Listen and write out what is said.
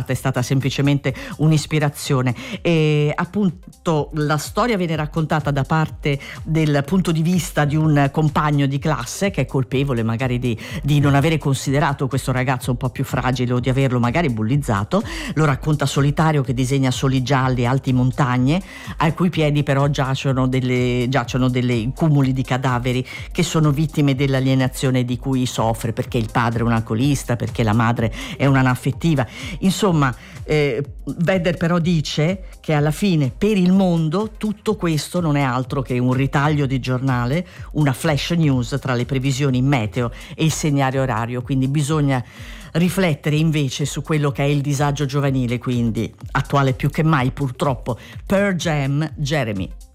è stata semplicemente un'ispirazione. E appunto la storia viene raccontata da parte del punto di vista di un compagno di classe che è colpevole magari di non avere considerato questo ragazzo un po' più fragile o di averlo magari bullizzato. Lo racconta solitario che disegna soli gialli, alti montagne, ai cui piedi però giacciono delle cumuli di cadaveri che sono vittime dell'alienazione di cui soffre, perché il padre è un alcolista, perché la madre è un'anaffettiva. Insomma, Vedder però dice che alla fine per il mondo tutto questo non è altro che un ritaglio di giornale, una flash news tra le previsioni meteo e il segnale orario, quindi bisogna riflettere invece su quello che è il disagio giovanile, quindi attuale più che mai purtroppo. Pearl Jam, Jeremy.